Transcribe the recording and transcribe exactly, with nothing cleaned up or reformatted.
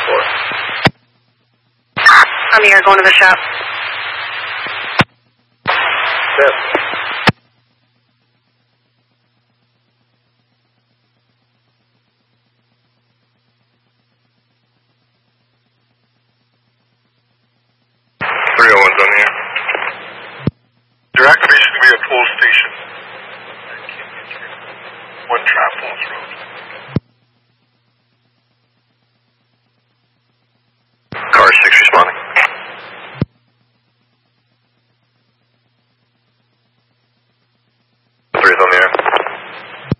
four. I'm here, going to the shop. Step.